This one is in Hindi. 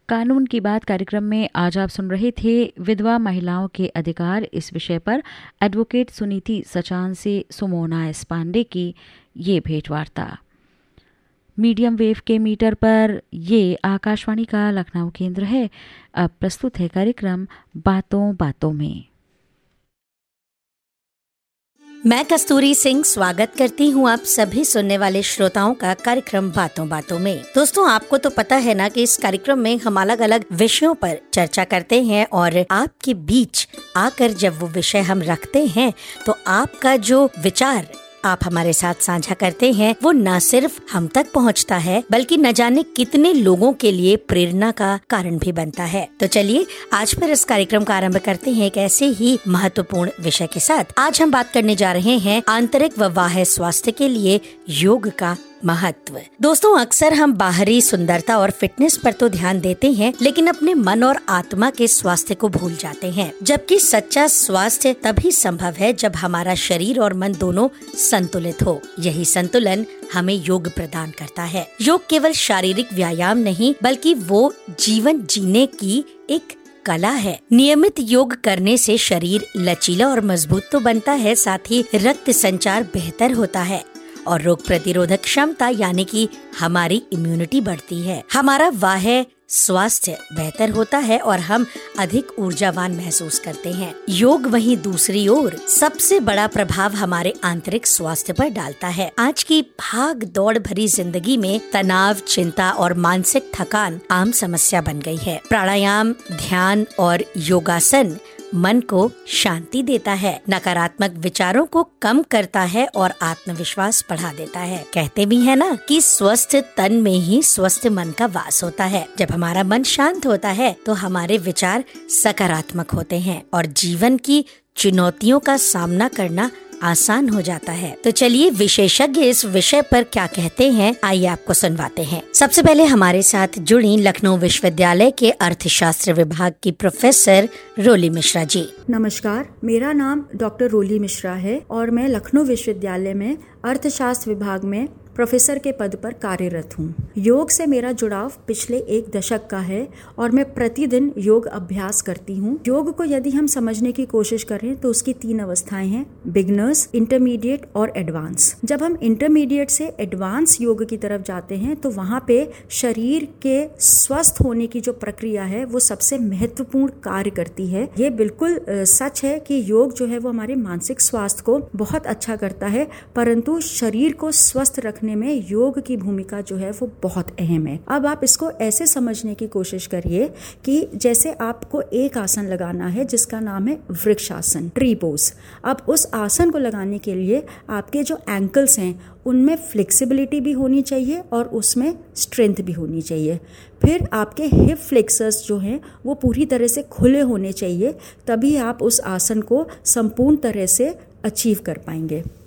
कानून की बात कार्यक्रम में आज आप सुन रहे थे विधवा महिलाओं के अधिकार इस विषय पर एडवोकेट सुनीति सचान से सुमोना एस पांडे की ये भेंटवार्ता। मीडियम वेव के मीटर पर ये आकाशवाणी का लखनऊ केंद्र है। अब प्रस्तुत है कार्यक्रम बातों बातों में। मैं कस्तूरी सिंह स्वागत करती हूँ आप सभी सुनने वाले श्रोताओं का कार्यक्रम बातों बातों में। दोस्तों, आपको तो पता है ना कि इस कार्यक्रम में हम अलग अलग विषयों पर चर्चा करते हैं और आपके बीच आकर जब वो विषय हम रखते हैं तो आपका जो विचार आप हमारे साथ साझा करते हैं वो न सिर्फ हम तक पहुंचता है बल्कि न जाने कितने लोगों के लिए प्रेरणा का कारण भी बनता है। तो चलिए आज फिर इस कार्यक्रम का आरंभ करते हैं एक ऐसे ही महत्वपूर्ण विषय के साथ। आज हम बात करने जा रहे हैं आंतरिक व बाह्य स्वास्थ्य के लिए योग का महत्व। दोस्तों, अक्सर हम बाहरी सुंदरता और फिटनेस पर तो ध्यान देते हैं लेकिन अपने मन और आत्मा के स्वास्थ्य को भूल जाते हैं, जबकि सच्चा स्वास्थ्य तभी संभव है जब हमारा शरीर और मन दोनों संतुलित हो। यही संतुलन हमें योग प्रदान करता है। योग केवल शारीरिक व्यायाम नहीं बल्कि वो जीवन जीने की एक कला है। नियमित योग करने से शरीर लचीला और मजबूत तो बनता है, साथ ही रक्त संचार बेहतर होता है और रोग प्रतिरोधक क्षमता यानी कि हमारी इम्यूनिटी बढ़ती है। हमारा बाह्य स्वास्थ्य बेहतर होता है और हम अधिक ऊर्जावान महसूस करते हैं। योग वहीं दूसरी ओर सबसे बड़ा प्रभाव हमारे आंतरिक स्वास्थ्य पर डालता है। आज की भाग दौड़ भरी जिंदगी में तनाव, चिंता और मानसिक थकान आम समस्या बन गई है। प्राणायाम, ध्यान और योगासन मन को शांति देता है, नकारात्मक विचारों को कम करता है और आत्मविश्वास बढ़ा देता है। कहते भी है ना कि स्वस्थ तन में ही स्वस्थ मन का वास होता है। जब हमारा मन शांत होता है तो हमारे विचार सकारात्मक होते हैं और जीवन की चुनौतियों का सामना करना आसान हो जाता है। तो चलिए विशेषज्ञ इस विषय पर क्या कहते हैं, आइए आपको सुनवाते हैं। सबसे पहले हमारे साथ जुड़ी लखनऊ विश्वविद्यालय के अर्थशास्त्र विभाग की प्रोफेसर रोली मिश्रा जी। नमस्कार, मेरा नाम डॉक्टर रोली मिश्रा है और मैं लखनऊ विश्वविद्यालय में अर्थशास्त्र विभाग में प्रोफेसर के पद पर कार्यरत हूँ। योग से मेरा जुड़ाव पिछले 1 दशक का है और मैं प्रतिदिन योग अभ्यास करती हूँ। योग को यदि हम समझने की कोशिश करें तो उसकी 3 अवस्थाएं हैं, बिगनर्स, इंटरमीडिएट और एडवांस। जब हम इंटरमीडिएट से एडवांस योग की तरफ जाते हैं तो वहाँ पे शरीर के स्वस्थ होने की जो प्रक्रिया है वो सबसे महत्वपूर्ण कार्य करती है। ये बिल्कुल सच है कि योग जो है वो हमारे मानसिक स्वास्थ्य को बहुत अच्छा करता है, परंतु शरीर को स्वस्थ रखने में योग की भूमिका जो है वो बहुत अहम है। अब आप इसको ऐसे समझने की कोशिश करिए कि जैसे आपको एक आसन लगाना है जिसका नाम है वृक्षासन, ट्री पोज। अब उस आसन को लगाने के लिए आपके जो एंकल्स हैं उनमें फ्लेक्सिबिलिटी भी होनी चाहिए और उसमें स्ट्रेंथ भी होनी चाहिए। फिर आपके हिप फ्लेक्सर्स जो हैं वो पूरी तरह से खुले होने चाहिए, तभी आप उस आसन को संपूर्ण तरह से अचीव कर पाएंगे।